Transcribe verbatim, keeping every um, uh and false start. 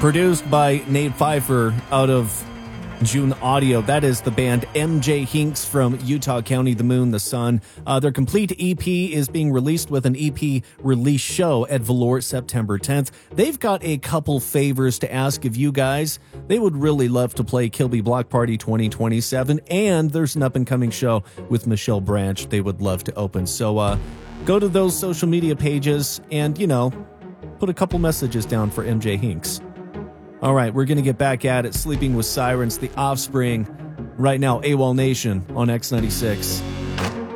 Produced by Nate Pfeiffer out of June Audio. That is the band M J Hinks from Utah County, the Moon, the Sun. Uh, their complete E P is being released with an E P release show at Velour September tenth. They've got a couple favors to ask of you guys. They would really love to play Kilby Block Party twenty twenty-seven, and there's an up-and-coming show with Michelle Branch they would love to open. So uh, go to those social media pages and, you know, put a couple messages down for M J Hinks. All right, we're going to get back at it. Sleeping with Sirens, The Offspring, right now, AWOL Nation on X ninety-six.